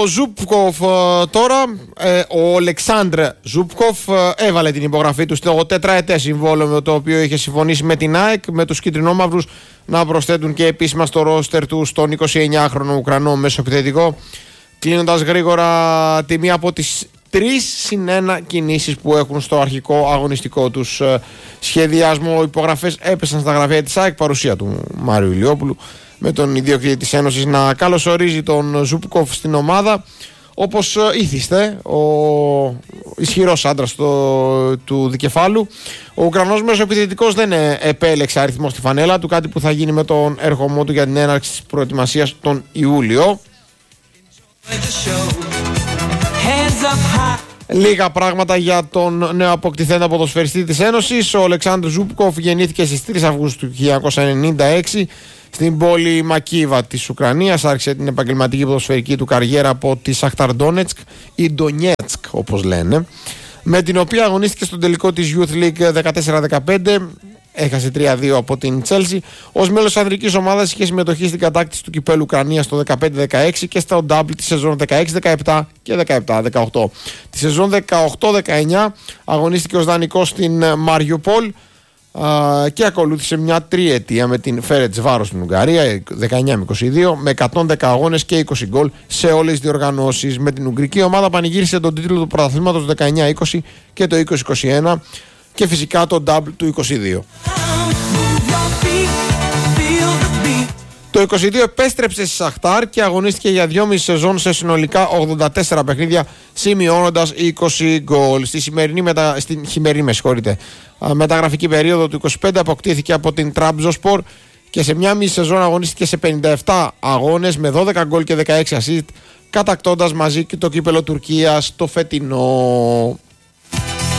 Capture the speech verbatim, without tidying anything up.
Ζούπκοφ τώρα, ε, ο Αλεξάνδρ Ζούπκοφ ε, έβαλε την υπογραφή του στο τετραετές συμβόλαιο με το οποίο είχε συμφωνήσει με την ΑΕΚ, με τους κίτρινόμαυρους να προσθέτουν και επίσημα στο ρόστερ του στον εικοσιεννιάχρονο Ουκρανό μεσοεπιθετικό, κλείνοντας γρήγορα τη μία από τις τρεις συν ένα κινήσεις που έχουν στο αρχικό αγωνιστικό τους ε, σχεδιασμό. Οι υπογραφές έπεσαν στα γραφεία της ΑΕΚ, παρουσία του Μάριου Ηλιόπουλου, με τον ιδιοκτήτη της Ένωσης να καλωσορίζει τον Ζούπκοφ στην ομάδα όπως ήθιστε, ο ισχυρός άντρας το, του δικεφάλου. Ο Ουκρανός μεσοεπιθετικός δεν επέλεξε αριθμό στη φανέλα του, κάτι που θα γίνει με τον έρχομό του για την έναρξη της προετοιμασίας τον Ιούλιο. Λίγα πράγματα για τον νέο αποκτηθέντα ποδοσφαιριστή της Ένωσης. Ο Αλεξάνδρ Ζούπκοφ γεννήθηκε στις τρεις Αυγούστου του χίλια εννιακόσια ενενήντα έξι στην πόλη Μακίβα της Ουκρανίας. Άρχισε την επαγγελματική ποδοσφαιρική του καριέρα από τη Σαχτάρ Ντόνετσκ ή Ντονιέτσκ όπως λένε, με την οποία αγωνίστηκε στον τελικό της Youth League δεκατέσσερα δεκαπέντε. Έχασε τρία δύο από την Chelsea. Ως μέλος της ανδρικής ομάδας είχε συμμετοχή στην κατάκτηση του κυπέλου Ουκρανίας το δεκαπέντε δεκαέξι και στο double τη σεζόν δεκαέξι δεκαεπτά και δεκαεπτά δεκαοκτώ. Τη σεζόν δεκαοκτώ δεκαεννιά αγωνίστηκε ως δανεικός στην Μαριουπόλ και ακολούθησε μια τριετία με την Φέρετς-Βάρος στην Ουγγαρία δεκαεννιά με είκοσι δύο, με εκατόν δέκα αγώνες και είκοσι γκολ σε όλες τις διοργανώσεις. Με την Ουγγρική ομάδα πανηγύρισε τον τίτλο του πρωταθλήματος δεκαεννιά είκοσι και το είκοσι είκοσι ένα και φυσικά το double του είκοσι δύο. Το είκοσι δύο επέστρεψε στη Σαχτάρ και αγωνίστηκε για δυόμιση σεζόν σε συνολικά ογδόντα τέσσερα παιχνίδια, σημειώνοντας είκοσι γκολ. Στη σημερινή, μετα... Στην χειμερινή με συγχωρείτε, μεταγραφική περίοδο του είκοσι πέντε αποκτήθηκε από την Τραμπζονσπορ και σε μια μισή σεζόν αγωνίστηκε σε πενήντα επτά αγώνες με δώδεκα γκολ και δεκαέξι assist, κατακτώντας μαζί και το κύπελο Τουρκίας το φετινό.